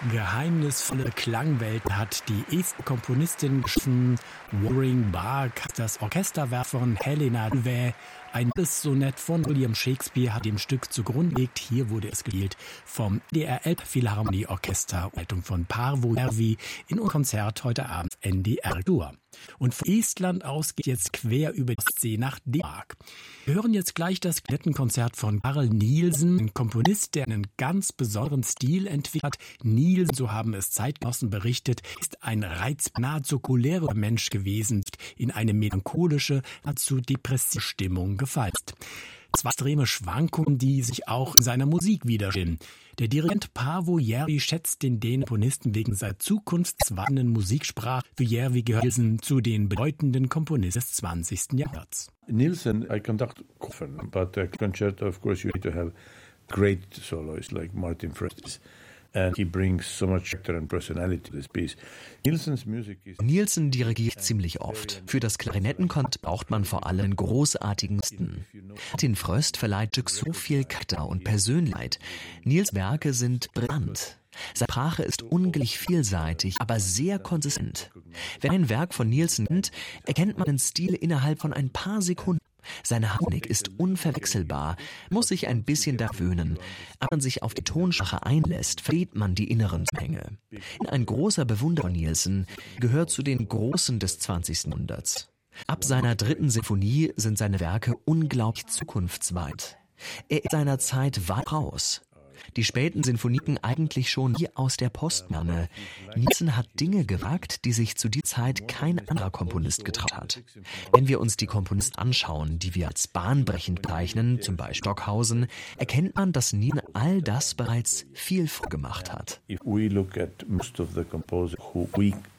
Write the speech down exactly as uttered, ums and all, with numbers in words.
Geheimnisvolle Klangwelten hat die erste Komponistin geschaffen. Waring Bach, das Orchesterwerk von Helena Duvay, ein Sonett von William Shakespeare hat dem Stück zugrunde gelegt. Hier wurde es gespielt vom D R L Philharmonie Orchester, Leitung von Paavo Järvi in einem Konzert heute Abend N D R-Dur. Und von Estland aus geht jetzt quer über die Ostsee nach Dänemark. Wir hören jetzt gleich das Klettenkonzert von Carl Nielsen, ein Komponist, der einen ganz besonderen Stil entwickelt hat. Nielsen, so haben es Zeitgenossen berichtet, ist ein reiz nahezu cholerischer Mensch gewesen, in eine melancholische, nahezu depressive Stimmung gefallen ist. Zwei extreme Schwankungen, die sich auch in seiner Musik widerspiegeln. Der Dirigent Paavo Järvi schätzt den dänischen Komponisten wegen seiner zukunftsweisenden Musiksprache. Für Järvi gehört Nielsen zu den bedeutenden Komponisten des zwanzigsten Jahrhunderts. Nielsen, I conduct often, but a concerto, of course, you need to have great soloists like Martin Frest. And he brings so much character and personality to this piece. Nielsen's music is Nielsen dirigiert ziemlich oft. Für das Klarinettenkont braucht man vor allem einen großartigen Sten. Martin Fröst verleiht Stück so viel Charakter und Persönlichkeit. Niels Werke sind brillant. Seine Sprache ist ungleich vielseitig, aber sehr konsistent. Wer ein Werk von Nielsen kennt, erkennt man den Stil innerhalb von ein paar Sekunden. Seine Harmonik ist unverwechselbar, muss sich ein bisschen daran gewöhnen. Aber wenn man sich auf die Tonsprache einlässt, versteht man die inneren Zusammenhänge. Ein großer Bewunderer von Nielsen, gehört zu den Großen des zwanzigsten Jahrhunderts. Ab seiner dritten Sinfonie sind seine Werke unglaublich zukunftsweit. Er ist seiner Zeit weit voraus. Die späten Sinfoniken eigentlich schon wie aus der Postmoderne. Nielsen hat Dinge gewagt, die sich zu dieser Zeit kein anderer Komponist getraut hat. Wenn wir uns die Komponisten anschauen, die wir als bahnbrechend bezeichnen, zum Beispiel Stockhausen, erkennt man, dass Nielsen all das bereits viel früher gemacht hat. If we look at most of the composers who we